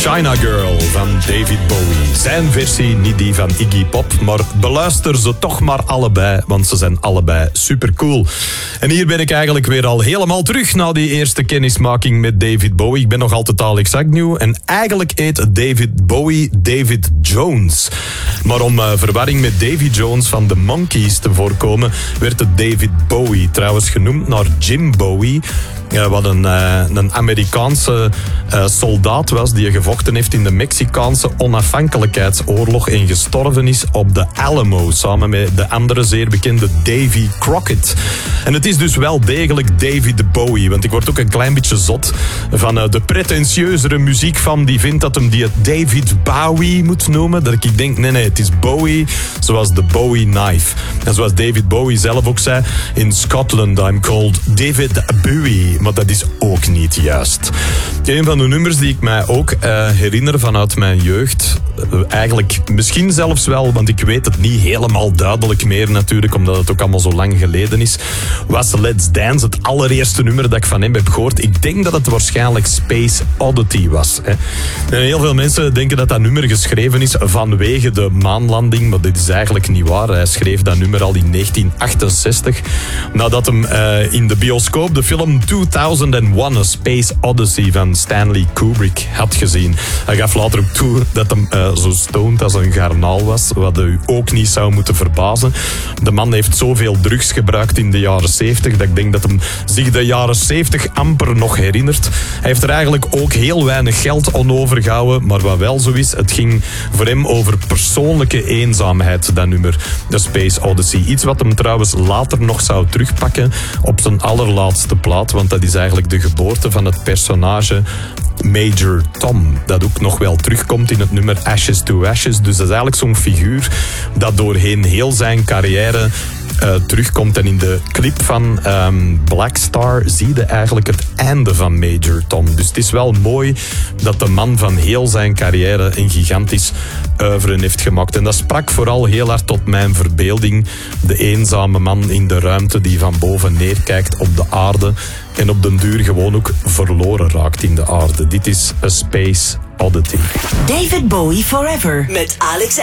China Girl van David Bowie. Zijn versie, niet die van Iggy Pop, maar beluister ze toch maar allebei, want ze zijn allebei supercool. En hier ben ik eigenlijk weer al helemaal terug na die eerste kennismaking met David Bowie. Ik ben nog altijd Alex Agnew en eigenlijk heet David Bowie David Jones. Maar om verwarring met Davy Jones van The Monkees te voorkomen, werd het David Bowie, trouwens genoemd naar Jim Bowie, wat een Amerikaanse soldaat was die gevochten heeft in de Mexicaanse onafhankelijkheidsoorlog en gestorven is op de Alamo, samen met de andere zeer bekende Davy Crockett. En het is dus wel degelijk David Bowie, want ik word ook een klein beetje zot van de pretentieuzere muziek van die vindt dat hem die het David Bowie moet noemen. Dat ik denk, nee, het is Bowie, zoals de Bowie knife. En zoals David Bowie zelf ook zei, in Scotland I'm called David Bowie. Maar dat is ook niet juist. Een van de nummers die ik mij ook herinner vanuit mijn jeugd, eigenlijk misschien zelfs wel, want ik weet het niet helemaal duidelijk meer natuurlijk, omdat het ook allemaal zo lang geleden is, was Let's Dance, het allereerste nummer dat ik van hem heb gehoord. Ik denk dat het waarschijnlijk Space Oddity was. Hè. En heel veel mensen denken dat dat nummer geschreven is vanwege de maanlanding, maar dit is eigenlijk niet waar. Hij schreef dat nummer al in 1968, nadat hem in de bioscoop de film 2001 A Space Odyssey van Stanley Kubrick had gezien. Hij gaf later ook toe dat hem zo stoned als een garnaal was, wat u ook niet zou moeten verbazen. De man heeft zoveel drugs gebruikt in de jaren 70 dat ik denk dat hem zich de jaren 70 amper nog herinnert. Hij heeft er eigenlijk ook heel weinig geld aan overgehouden, maar wat wel zo is, het ging voor hem over persoonlijke eenzaamheid, dat nummer, de Space Odyssey. Iets wat hem trouwens later nog zou terugpakken op zijn allerlaatste plaat, want dat is eigenlijk de geboorte van het personage Major Tom, dat ook nog wel terugkomt in het nummer Ashes to Ashes. Dus dat is eigenlijk zo'n figuur dat doorheen heel zijn carrière terugkomt. En in de clip van Black Star zie je eigenlijk het einde van Major Tom. Dus het is wel mooi dat de man van heel zijn carrière een gigantisch oeuvre heeft gemaakt. En dat sprak vooral heel hard tot mijn verbeelding. De eenzame man in de ruimte die van boven neerkijkt op de aarde en op den duur gewoon ook verloren raakt in de aarde. Dit is A Space Oddity. David Bowie Forever met Alex